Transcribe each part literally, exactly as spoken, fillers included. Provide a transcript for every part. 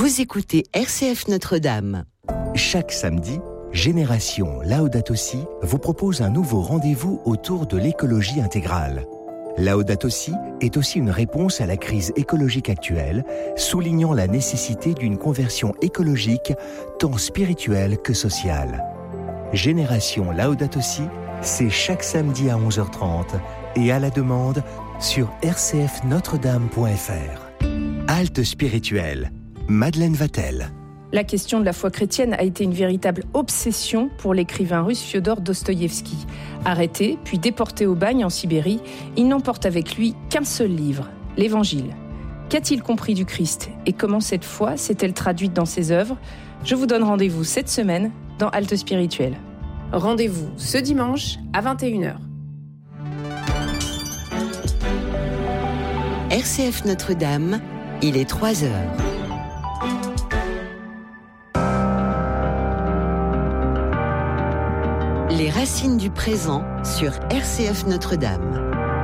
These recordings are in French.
Vous écoutez R C F Notre-Dame. Chaque samedi, Génération Laudato Si vous propose un nouveau rendez-vous autour de l'écologie intégrale. Laudato Si est aussi une réponse à la crise écologique actuelle, soulignant la nécessité d'une conversion écologique tant spirituelle que sociale. Génération Laudato Si, c'est chaque samedi à onze heures trente et à la demande sur r c f notre dame point f r. Halte spirituelle, Madeleine Vatel. La question de la foi chrétienne a été une véritable obsession pour l'écrivain russe Fiodor Dostoïevski. Arrêté, puis déporté au bagne en Sibérie, il n'emporte avec lui qu'un seul livre, l'Évangile. Qu'a-t-il compris du Christ et comment cette foi s'est-elle traduite dans ses œuvres ? Je vous donne rendez-vous cette semaine dans Halte spirituelle. Rendez-vous ce dimanche à vingt et une heures. R C F Notre-Dame, il est trois heures. Les racines du présent sur R C F Notre-Dame.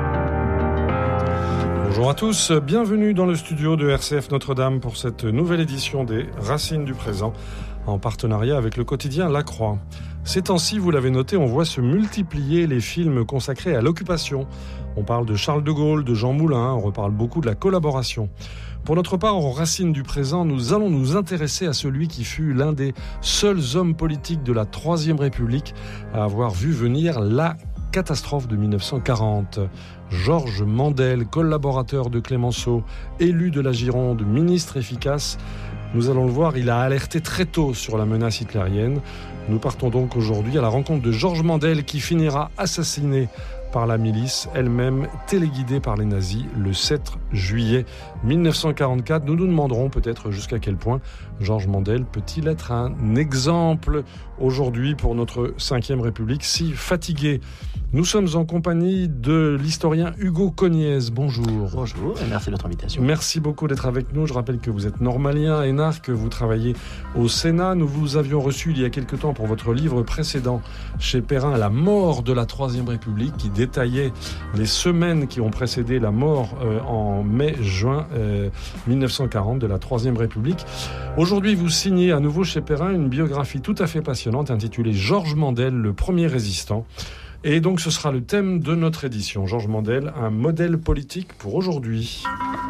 Bonjour à tous, bienvenue dans le studio de R C F Notre-Dame pour cette nouvelle édition des Racines du présent, en partenariat avec le quotidien La Croix. Ces temps-ci, vous l'avez noté, on voit se multiplier les films consacrés à l'occupation. On parle de Charles de Gaulle, de Jean Moulin, on reparle beaucoup de la collaboration. Pour notre part, aux Racines du présent, nous allons nous intéresser à celui qui fut l'un des seuls hommes politiques de la Troisième République à avoir vu venir la catastrophe de dix-neuf cent quarante. Georges Mandel, collaborateur de Clémenceau, élu de la Gironde, ministre efficace. Nous allons le voir, il a alerté très tôt sur la menace hitlérienne. Nous partons donc aujourd'hui à la rencontre de Georges Mandel qui finira assassiné par la milice, elle-même téléguidée par les nazis, le sept juillet dix-neuf cent quarante-quatre. Nous nous demanderons peut-être jusqu'à quel point Georges Mandel peut-il être un exemple aujourd'hui pour notre cinquième République si fatiguée. Nous sommes en compagnie de l'historien Hugo Cognez. Bonjour. Bonjour et merci de votre invitation. Merci beaucoup d'être avec nous. Je rappelle que vous êtes normalien, énarque, que vous travaillez au Sénat. Nous vous avions reçu il y a quelque temps pour votre livre précédent chez Perrin, La mort de la Troisième République, qui détaillait les semaines qui ont précédé la mort euh, en mai-juin euh, dix-neuf cent quarante de la Troisième République. Aujourd'hui, vous signez à nouveau chez Perrin une biographie tout à fait passionnante intitulée Georges Mandel, le premier résistant. Et donc ce sera le thème de notre édition. Georges Mandel, un modèle politique pour aujourd'hui.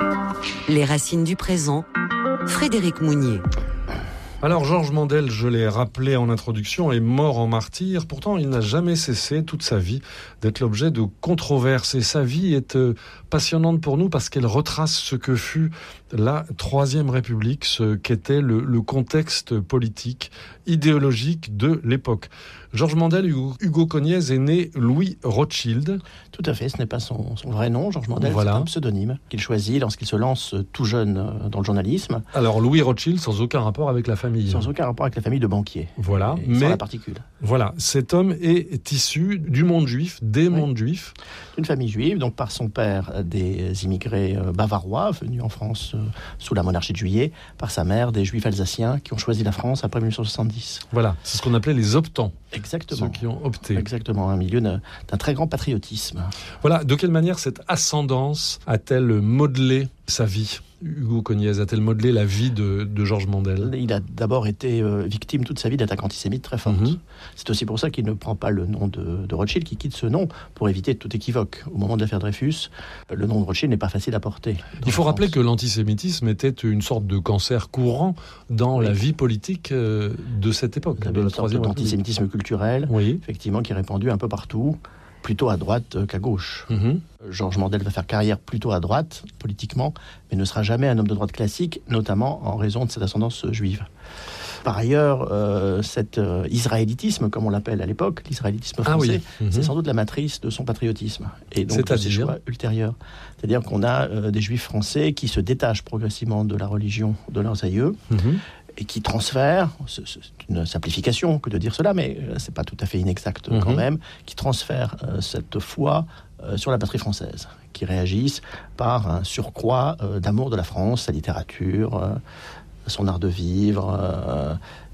Les racines du présent, Frédéric Mounier. Alors Georges Mandel, je l'ai rappelé en introduction, est mort en martyr. Pourtant, il n'a jamais cessé toute sa vie d'être l'objet de controverses. Et sa vie est euh, passionnante pour nous parce qu'elle retrace ce que fut la Troisième République, ce qu'était le, le contexte politique, idéologique de l'époque. Georges Mandel, Hugo, Hugo Cognez, est né Louis Rothschild. Tout à fait, ce n'est pas son, son vrai nom, Georges Mandel, voilà. C'est un pseudonyme qu'il choisit lorsqu'il se lance tout jeune dans le journalisme. Alors Louis Rothschild, sans aucun rapport avec la famille. Sans aucun rapport avec la famille de banquiers. Voilà, et mais sans la particule. Voilà, cet homme est issu du monde juif, des oui. mondes juifs. D'une famille juive, donc par son père des immigrés bavarois venus en France sous la monarchie de Juillet, par sa mère des juifs alsaciens qui ont choisi la France après dix-neuf cent soixante-dix. Voilà, c'est ce qu'on appelait les optants. Exactement. Ceux qui ont opté. Exactement, un milieu d'un, d'un très grand patriotisme. Voilà, de quelle manière cette ascendance a-t-elle modelé sa vie ? Hugo Cognez a-t-elle modelé la vie de, de Georges Mandel ? Il a d'abord été euh, victime toute sa vie d'attaques antisémites très fortes. Mm-hmm. C'est aussi pour ça qu'il ne prend pas le nom de, de Rothschild, qu'il quitte ce nom pour éviter tout équivoque. Au moment de l'affaire Dreyfus, le nom de Rothschild n'est pas facile à porter. Il faut rappeler que l'antisémitisme était une sorte de cancer courant dans oui. la vie politique euh, de cette époque. Vous avez une sorte d'antisémitisme culturel, oui. effectivement, qui est répandu un peu partout, plutôt à droite qu'à gauche. Mm-hmm. Georges Mandel va faire carrière plutôt à droite, politiquement, mais ne sera jamais un homme de droite classique, notamment en raison de cette ascendance juive. Par ailleurs, euh, cet euh, israélitisme, comme on l'appelle à l'époque, l'israélitisme français, ah oui. mm-hmm. c'est sans doute la matrice de son patriotisme. Et donc de ses choix ultérieurs. C'est-à-dire qu'on a euh, des juifs français qui se détachent progressivement de la religion de leurs aïeux, mm-hmm. et qui transfèrent, c'est une simplification que de dire cela, mais c'est pas tout à fait inexact mmh. quand même, qui transfèrent euh, cette foi euh, sur la patrie française, qui réagissent par un surcroît euh, d'amour de la France, sa littérature, euh, son art de vivre, euh,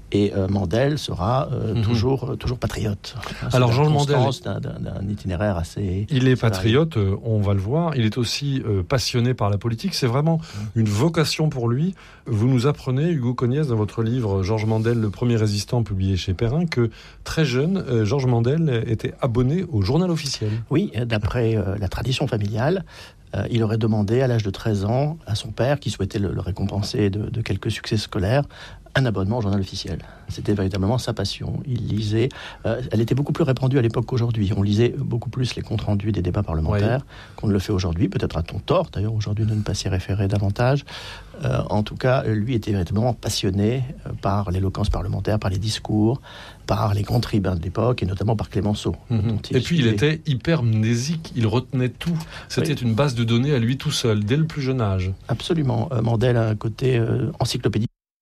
Et euh, Mandel sera euh, mm-hmm. toujours, toujours patriote. Alors Georges Mandel, d'un, d'un, d'un itinéraire assez... Il est patriote, euh, on va le voir. Il est aussi euh, passionné par la politique. C'est vraiment mm. une vocation pour lui. Vous nous apprenez, Hugo Cognès, dans votre livre Georges Mandel, le premier résistant, publié chez Perrin, que très jeune, euh, Georges Mandel était abonné au Journal officiel. Oui, d'après euh, la tradition familiale, euh, il aurait demandé à l'âge de treize ans à son père, qui souhaitait le, le récompenser de, de quelques succès scolaires, un abonnement au Journal officiel. C'était véritablement sa passion. Il lisait... Euh, elle était beaucoup plus répandue à l'époque qu'aujourd'hui. On lisait beaucoup plus les comptes rendus des débats parlementaires oui. qu'on ne le fait aujourd'hui. Peut-être a-t-on tort, d'ailleurs, aujourd'hui, de ne pas s'y référer davantage. Euh, en tout cas, lui était véritablement passionné par l'éloquence parlementaire, par les discours, par les grands tribuns de l'époque, et notamment par Clémenceau. Mmh. Et puis, il était hyper mnésique. Il retenait tout. C'était oui. une base de données à lui tout seul, dès le plus jeune âge. Absolument. Euh, Mandel a un côté euh, encyclopédique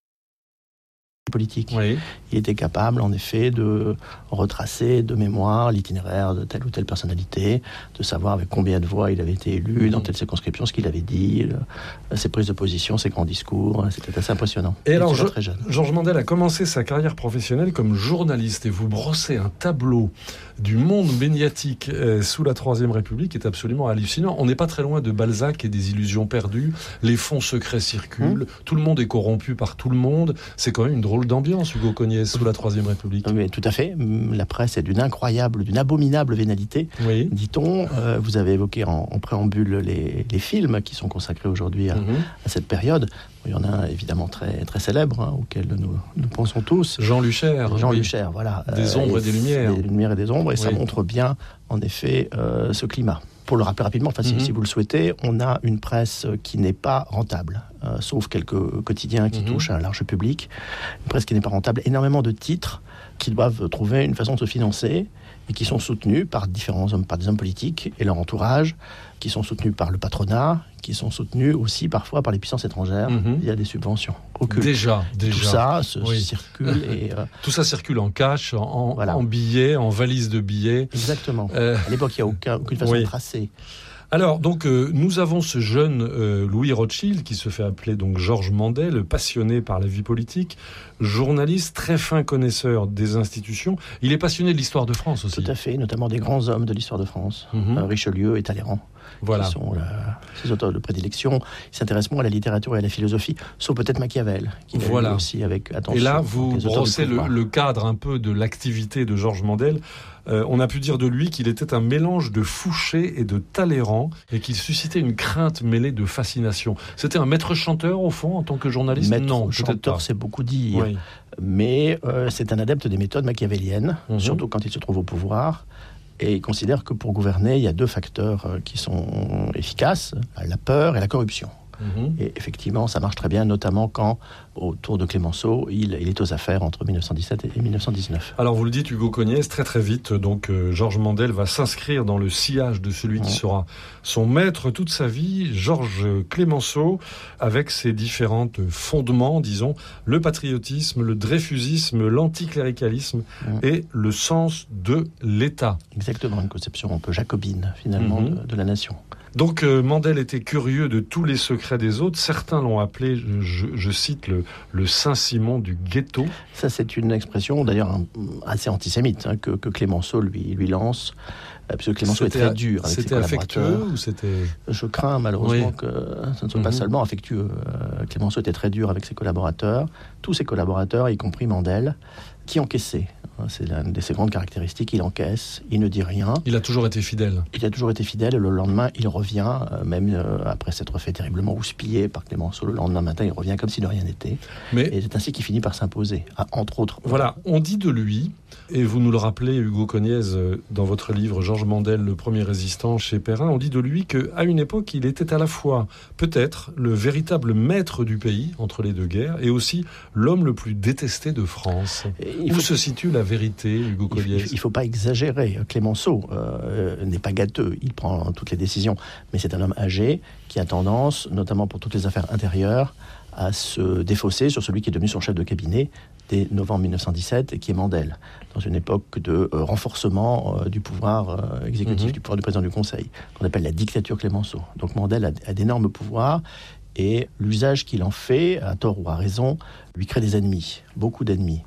politique. Oui. Il était capable, en effet, de retracer de mémoire l'itinéraire de telle ou telle personnalité, de savoir avec combien de voix il avait été élu, mmh. dans telle circonscription, ce qu'il avait dit, le, ses prises de position, ses grands discours. C'était assez impressionnant. Et, et alors, je, très jeune. Georges Mandel a commencé sa carrière professionnelle comme journaliste, et vous brossez un tableau du monde médiatique euh, sous la Troisième République qui est absolument hallucinant. On n'est pas très loin de Balzac et des illusions perdues. Les fonds secrets circulent. Mmh. Tout le monde est corrompu par tout le monde. C'est quand même une drôle d'ambiance, Hugo Cognès, sous la Troisième République. Oui, tout à fait. La presse est d'une incroyable, d'une abominable vénalité, oui. dit-on. Euh, vous avez évoqué en, en préambule les, les films qui sont consacrés aujourd'hui à, mmh. à cette période. Il y en a un évidemment très, très célèbre, hein, auquel nous, nous pensons tous. Jean Lucher. Jean oui. Lucher, voilà. Des ombres euh, et des lumières. Des lumières et des ombres, et oui. ça montre bien, en effet, euh, ce climat. Pour le rappeler rapidement, enfin, mm-hmm. si, si vous le souhaitez, on a une presse qui n'est pas rentable, euh, sauf quelques quotidiens qui mm-hmm. touchent un large public. Une presse qui n'est pas rentable, énormément de titres qui doivent trouver une façon de se financer et qui sont soutenus par différents hommes, par des hommes politiques et leur entourage, qui sont soutenus par le patronat, qui sont soutenus aussi parfois par les puissances étrangères. Mm-hmm. Il y a des subventions occultes. Déjà, déjà. Tout ça se oui. circule. Et, euh, Tout ça circule en cash, en, voilà. en billets, en valises de billets. Exactement. Euh... À l'époque, il n'y a aucun, aucune façon oui. de tracer. Alors, donc, euh, nous avons ce jeune euh, Louis Rothschild, qui se fait appeler donc Georges Mandel, passionné par la vie politique, journaliste, très fin connaisseur des institutions. Il est passionné de l'histoire de France aussi. Tout à fait, notamment des grands hommes de l'histoire de France, mm-hmm. euh, Richelieu et Talleyrand. Voilà. Qui sont la, ses auteurs de prédilection. Il s'intéresse moins à la littérature et à la philosophie, sauf peut-être Machiavel, qui voilà. a lu aussi avec attention. Et là, vous brossez le, le cadre un peu de l'activité de Georges Mandel. Euh, on a pu dire de lui qu'il était un mélange de Fouché et de Talleyrand, et qu'il suscitait une crainte mêlée de fascination. C'était un maître chanteur, au fond, en tant que journaliste? Maître non, chanteur, c'est beaucoup dire. Oui. Mais euh, c'est un adepte des méthodes machiavéliennes, mm-hmm. surtout quand il se trouve au pouvoir. Et il considère que pour gouverner, il y a deux facteurs qui sont efficaces, la peur et la corruption. Mmh. Et effectivement, ça marche très bien, notamment quand, autour de Clémenceau, il, il est aux affaires entre dix-neuf cent dix-sept et dix-neuf cent dix-neuf. Alors, vous le dites, Hugo Cognès, très très vite, donc euh, Georges Mandel va s'inscrire dans le sillage de celui mmh. qui sera son maître toute sa vie, Georges Clémenceau, avec ses différents fondements, disons, le patriotisme, le dreyfusisme, l'anticléricalisme mmh. et le sens de l'État. Exactement, une conception un peu jacobine, finalement, mmh. de, de la nation. Donc euh, Mandel était curieux de tous les secrets des autres. Certains l'ont appelé, je, je cite, le, le Saint-Simon du ghetto. Ça, c'est une expression d'ailleurs assez antisémite hein, que, que Clémenceau lui, lui lance. Parce que Clémenceau c'était, est très dur avec ses collaborateurs. C'était affectueux ou c'était... Je crains malheureusement oui. que ça ne soit pas mmh. seulement affectueux. Clémenceau était très dur avec ses collaborateurs. Tous ses collaborateurs, y compris Mandel, qui encaissaient. C'est l'une de ses grandes caractéristiques, il encaisse, il ne dit rien. Il a toujours été fidèle. Il a toujours été fidèle et le lendemain, il revient, même euh, après s'être fait terriblement houspiller par Clémenceau, le lendemain matin, il revient comme si de rien n'était. Mais... Et c'est ainsi qu'il finit par s'imposer, entre autres. Voilà, on dit de lui, et vous nous le rappelez, Hugo Cognès, dans votre livre Georges Mandel, le premier résistant chez Perrin, on dit de lui qu'à une époque, il était à la fois, peut-être, le véritable maître du pays, entre les deux guerres, et aussi l'homme le plus détesté de France. Où faut... se situe la vérité, Hugo Cognès? Il ne faut pas exagérer. Clémenceau euh, n'est pas gâteux, il prend toutes les décisions, mais c'est un homme âgé qui a tendance, notamment pour toutes les affaires intérieures, à se défausser sur celui qui est devenu son chef de cabinet dès novembre dix-neuf cent dix-sept et qui est Mandel, dans une époque de euh, renforcement euh, du pouvoir euh, exécutif, mmh. du pouvoir du président du Conseil, qu'on appelle la dictature Clémenceau. Donc Mandel a, a d'énormes pouvoirs et l'usage qu'il en fait, à tort ou à raison, lui crée des ennemis, beaucoup d'ennemis.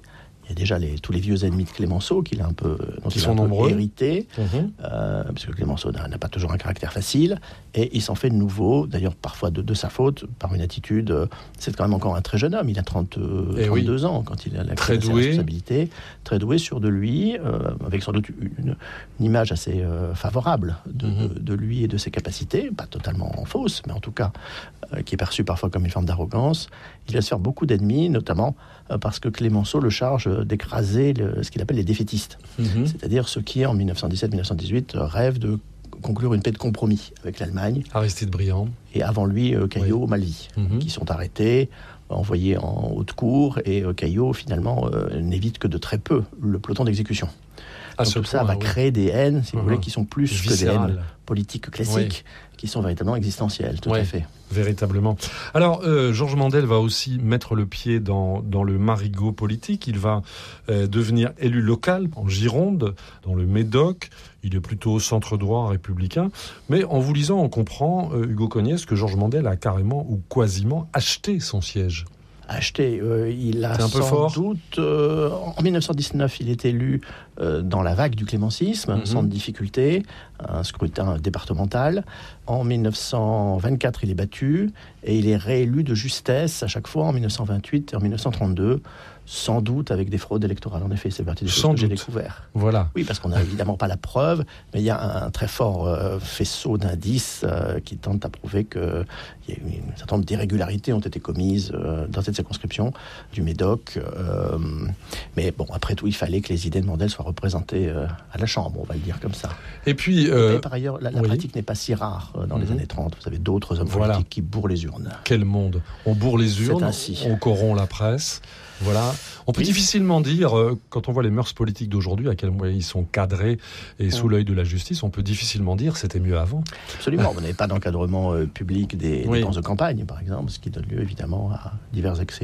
Il y a déjà les, tous les vieux ennemis de Clémenceau qu'il a un peu, dont Qui il a sont un nombreux. peu hérité, Mmh. euh, parce que Clémenceau n'a, n'a pas toujours un caractère facile, et il s'en fait de nouveau, d'ailleurs parfois de, de sa faute, par une attitude. Euh, c'est quand même encore un très jeune homme, il a trente, Eh trente-deux oui. ans quand il a la Très ses doué. responsabilités, très doué, sûr de lui, euh, avec sans doute une, une image assez euh, favorable de, Mmh. de, de lui et de ses capacités, pas totalement fausse, mais en tout cas euh, qui est perçue parfois comme une forme d'arrogance. Il va se faire beaucoup d'ennemis, notamment euh, parce que Clémenceau le charge d'écraser le, ce qu'il appelle les défaitistes, Mmh. c'est-à-dire ceux qui, en dix-neuf cent dix-sept dix-neuf cent dix-huit, euh, rêvent de conclure une paix de compromis avec l'Allemagne, Aristide Briand. et avant lui, euh, Caillot, Oui. Malvy, Mmh. qui sont arrêtés, envoyés en haute cour, et euh, Caillot, finalement, euh, n'évite que de très peu le peloton d'exécution. À Donc ce tout ça point, va oui. créer des haines, si vous Mmh. voulez, qui sont plus que des Viscérales. haines politiques classiques, qui sont véritablement existentielles, tout Oui. à fait. Véritablement. Alors, euh, Georges Mandel va aussi mettre le pied dans, dans le marigot politique. Il va euh, devenir élu local en Gironde, dans le Médoc. Il est plutôt centre-droit républicain. Mais en vous lisant, on comprend, euh, Hugo Cognès, que Georges Mandel a carrément ou quasiment acheté son siège. Acheté, euh, il a C'est un peu sans fort. doute... euh, en dix-neuf cent dix-neuf, il est élu euh, dans la vague du clémencisme, Mhm. sans difficulté, un scrutin départemental. En dix-neuf cent vingt-quatre, il est battu, et il est réélu de justesse à chaque fois en dix-neuf cent vingt-huit et en dix-neuf cent trente-deux, sans doute avec des fraudes électorales. En effet, c'est partie des choses Sans que j'ai doute. découvert. Voilà. Oui, parce qu'on n'a évidemment pas la preuve, mais il y a un, un très fort euh, faisceau d'indices euh, qui tentent à prouver qu'il y a eu une certain nombre d'irrégularités ont été commises euh, dans cette circonscription du Médoc. Euh, mais bon, après tout, il fallait que les idées de Mandel soient représentées euh, à la Chambre, on va le dire comme ça. Et puis... euh, Et par ailleurs, la, la oui. pratique n'est pas si rare euh, dans Mhm. les années trente. Vous avez d'autres hommes Voilà. politiques qui bourrent les urnes. Quel monde. On bourre les urnes, ainsi. on corrompt la presse. Voilà. On peut Oui. difficilement dire, euh, quand on voit les mœurs politiques d'aujourd'hui, à quel point ils sont cadrés et sous l'œil de la justice, on peut difficilement dire c'était mieux avant. Absolument. Vous n'avez pas d'encadrement euh, public des Oui. dépenses de campagne, par exemple, ce qui donne lieu évidemment à divers excès.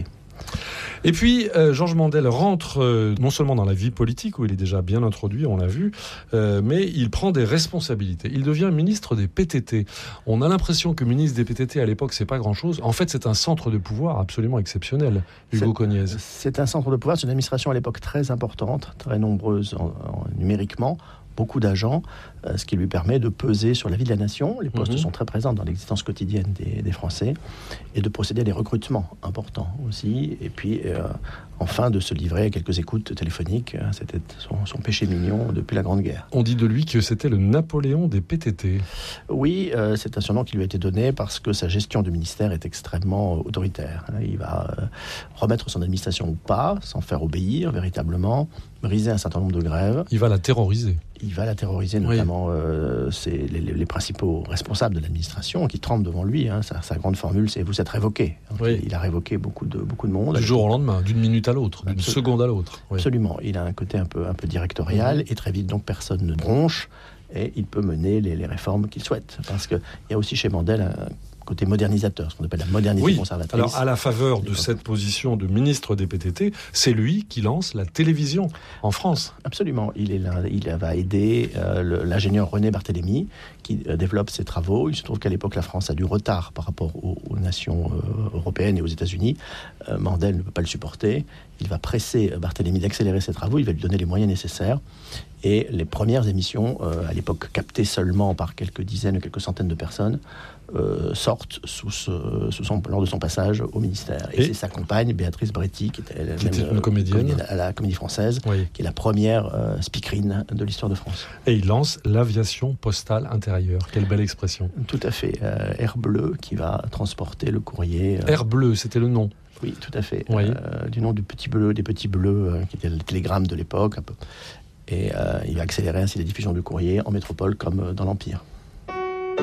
Et puis, euh, Georges Mandel rentre euh, non seulement dans la vie politique, où il est déjà bien introduit, on l'a vu, euh, mais il prend des responsabilités. Il devient ministre des P T T. On a l'impression que ministre des P T T, à l'époque, c'est pas grand-chose. En fait, c'est un centre de pouvoir absolument exceptionnel, Hugo C'est- Cognez. C'est un centre de pouvoir, c'est une administration à l'époque très importante, très nombreuse en- en- numériquement, beaucoup d'agents, euh, ce qui lui permet de peser sur la vie de la nation. Les postes Mhm. sont très présents dans l'existence quotidienne des, des Français, et de procéder à des recrutements importants aussi, et puis euh, enfin de se livrer à quelques écoutes téléphoniques. C'était son, son péché mignon depuis la Grande Guerre. On dit de lui que c'était le Napoléon des P T T. Oui, euh, c'est un surnom qui lui a été donné parce que sa gestion du ministère est extrêmement euh, autoritaire. Il va euh, remettre son administration ou pas, sans faire obéir véritablement, briser un certain nombre de grèves. Il va la terroriser. Il va la terroriser, notamment euh, c'est les, les- les principaux responsables de l'administration qui tremblent devant lui. Hein. Sa, sa grande formule, c'est « vous êtes révoqué ». Oui. Il a révoqué beaucoup de, beaucoup de monde. Du jour au lendemain, d'une minute à l'autre, d'une Absolument. seconde à l'autre. Oui. Absolument. Il a un côté un peu, un peu directorial, et très vite, donc, personne ne bronche, et il peut mener les, les réformes qu'il souhaite. Parce qu'il y a aussi chez Mandel un côté modernisateur, ce qu'on appelle la modernité Oui, conservatrice. alors à la faveur de cette position de ministre des P T T, c'est lui qui lance la télévision en France. Absolument. Il, est là, il va aider euh, le- l'ingénieur René Barthélemy qui euh, développe ses travaux. Il se trouve qu'à l'époque, la France a du retard par rapport aux, aux nations euh, européennes et aux États-Unis. Euh, Mandel ne peut pas le supporter. Il va presser euh, Barthélemy d'accélérer ses travaux. Il va lui donner les moyens nécessaires. Et les premières émissions, euh, à l'époque captées seulement par quelques dizaines ou quelques centaines de personnes, euh, sortent sous, ce, sous son, lors de son passage au ministère. Et, Et c'est sa compagne, Béatrice Bretty, qui était, Qui elle-même, était une euh, comédienne. à la Comédie Française, Oui. qui est la première euh, speakerine de l'histoire de France. Et il lance l'aviation postale intérieure. Quelle belle expression. Tout à fait. Euh, Air Bleu qui va transporter le courrier. euh, Air bleu, c'était le nom. Oui, tout à fait. Oui. Euh, du nom du Petit Bleu, des Petits Bleus, euh, qui était le télégramme de l'époque. Un peu. Et euh, il va accélérer ainsi la diffusion du courrier en métropole comme euh, dans l'Empire.